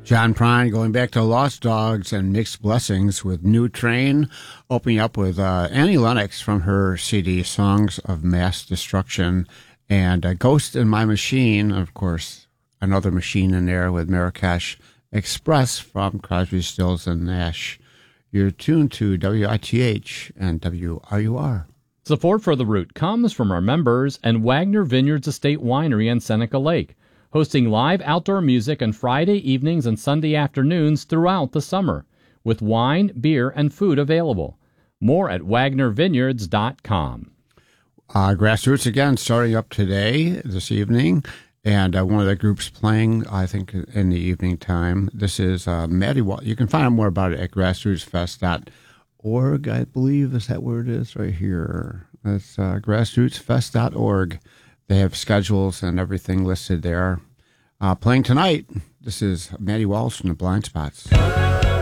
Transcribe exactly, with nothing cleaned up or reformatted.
John Prine going back to Lost Dogs and Mixed Blessings with New Train, opening up with uh, Annie Lennox from her C D Songs of Mass Destruction, and uh, Ghost in My Machine, of course, another machine in there with Marrakesh Express from Crosby, Stills, and Nash. You're tuned to W I T H and W R U R. Support for The Root comes from our members and Wagner Vineyards Estate Winery in Seneca Lake, hosting live outdoor music on Friday evenings and Sunday afternoons throughout the summer, with wine, beer, and food available. More at wagner vineyards dot com. Uh, Grassroots again starting up today, this evening, and uh, one of the groups playing, I think, in the evening time. This is uh, Maddie Wall. You can find out more about it at grassroots fest dot org, I believe is that where it is right here. It's uh, grassroots fest dot org. They have schedules and everything listed there. Uh, playing tonight, this is Maddie Walsh from the Blind Spots.